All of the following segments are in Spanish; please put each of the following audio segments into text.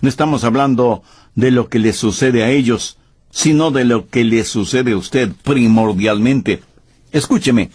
No estamos hablando de lo que les sucede a ellos, sino de lo que le sucede a usted primordialmente. Escúcheme.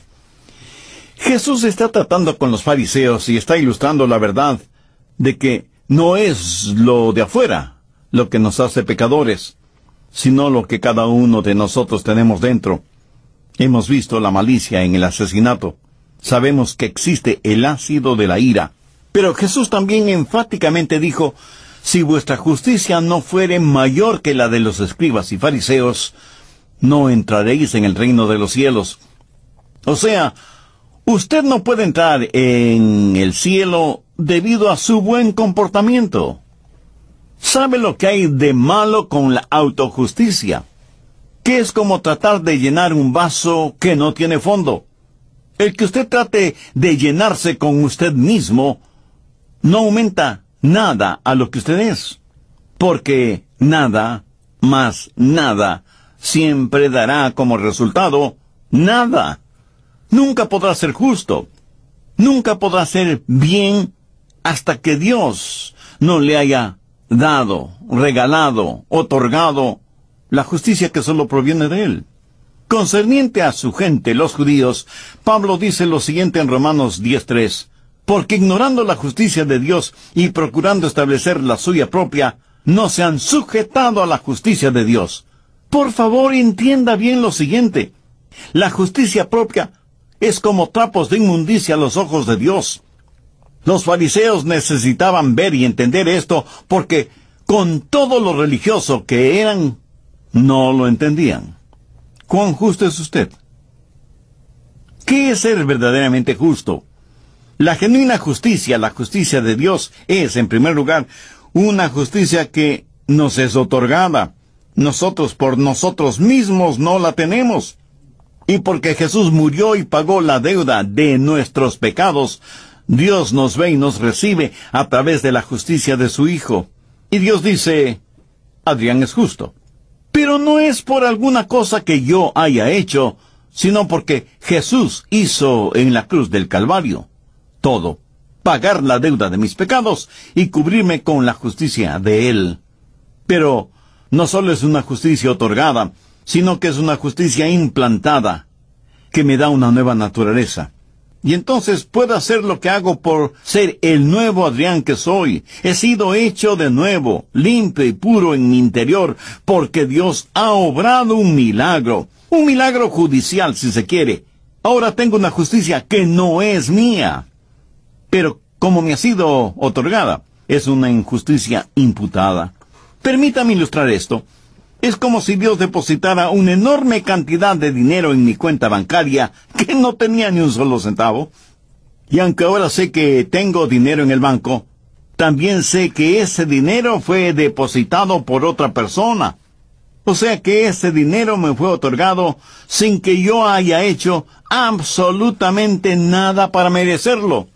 Jesús está tratando con los fariseos y está ilustrando la verdad de que no es lo de afuera lo que nos hace pecadores, sino lo que cada uno de nosotros tenemos dentro. Hemos visto la malicia en el asesinato. Sabemos que existe el ácido de la ira. Pero Jesús también enfáticamente dijo, si vuestra justicia no fuere mayor que la de los escribas y fariseos, no entraréis en el reino de los cielos. O sea, usted no puede entrar en el cielo debido a su buen comportamiento. ¿Sabe lo que hay de malo con la autojusticia? Que es como tratar de llenar un vaso que no tiene fondo. El que usted trate de llenarse con usted mismo no aumenta nada a lo que usted es. Porque nada, más nada, siempre dará como resultado nada. Nunca podrá ser justo. Nunca podrá ser bien hasta que Dios no le haya dado, regalado, otorgado la justicia que solo proviene de Él. Concerniente a su gente, los judíos, Pablo dice lo siguiente en Romanos 10:3, porque ignorando la justicia de Dios y procurando establecer la suya propia, no se han sujetado a la justicia de Dios. Por favor, entienda bien lo siguiente. La justicia propia es como trapos de inmundicia a los ojos de Dios. Los fariseos necesitaban ver y entender esto porque, con todo lo religioso que eran, no lo entendían. ¿Cuán justo es usted? ¿Qué es ser verdaderamente justo? La genuina justicia, la justicia de Dios, es, en primer lugar, una justicia que nos es otorgada. Nosotros por nosotros mismos no la tenemos. Y porque Jesús murió y pagó la deuda de nuestros pecados, Dios nos ve y nos recibe a través de la justicia de su Hijo. Y Dios dice, Adrián es justo. Pero no es por alguna cosa que yo haya hecho, sino porque Jesús hizo en la cruz del Calvario todo, pagar la deuda de mis pecados y cubrirme con la justicia de Él. Pero no solo es una justicia otorgada, sino que es una justicia implantada, que me da una nueva naturaleza. Y entonces puedo hacer lo que hago por ser el nuevo Adrián que soy. He sido hecho de nuevo, limpio y puro en mi interior, porque Dios ha obrado un milagro judicial si se quiere. Ahora tengo una justicia que no es mía, pero como me ha sido otorgada, es una injusticia imputada. Permítame ilustrar esto. Es como si Dios depositara una enorme cantidad de dinero en mi cuenta bancaria que no tenía ni un solo centavo. Y aunque ahora sé que tengo dinero en el banco, también sé que ese dinero fue depositado por otra persona. O sea que ese dinero me fue otorgado sin que yo haya hecho absolutamente nada para merecerlo.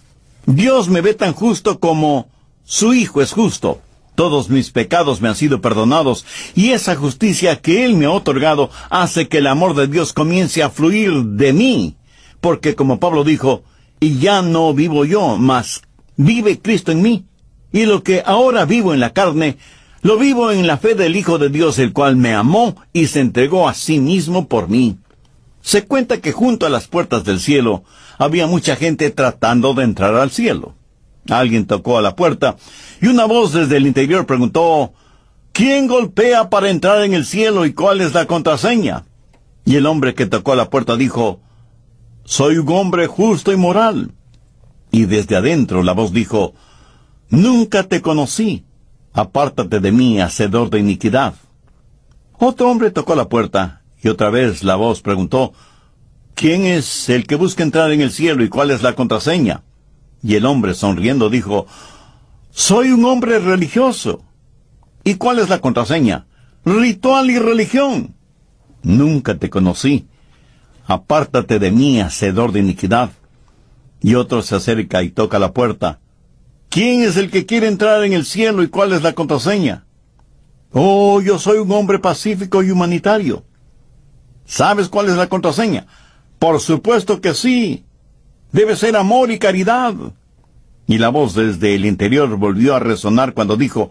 Dios me ve tan justo como su Hijo es justo. Todos mis pecados me han sido perdonados, y esa justicia que Él me ha otorgado hace que el amor de Dios comience a fluir de mí. Porque como Pablo dijo, y ya no vivo yo, mas vive Cristo en mí. Y lo que ahora vivo en la carne, lo vivo en la fe del Hijo de Dios, el cual me amó y se entregó a sí mismo por mí. Se cuenta que junto a las puertas del cielo había mucha gente tratando de entrar al cielo. Alguien tocó a la puerta, y una voz desde el interior preguntó, ¿quién golpea para entrar en el cielo y cuál es la contraseña? Y el hombre que tocó a la puerta dijo, soy un hombre justo y moral. Y desde adentro la voz dijo, nunca te conocí, apártate de mí, hacedor de iniquidad. Otro hombre tocó a la puerta, y otra vez la voz preguntó, ¿quién es el que busca entrar en el cielo y cuál es la contraseña? Y el hombre, sonriendo, dijo, soy un hombre religioso. ¿Y cuál es la contraseña? Ritual y religión. Nunca te conocí. Apártate de mí, hacedor de iniquidad. Y otro se acerca y toca la puerta. ¿Quién es el que quiere entrar en el cielo y cuál es la contraseña? Oh, yo soy un hombre pacífico y humanitario. ¿Sabes cuál es la contraseña? Por supuesto que sí. Debe ser amor y caridad. Y la voz desde el interior volvió a resonar cuando dijo,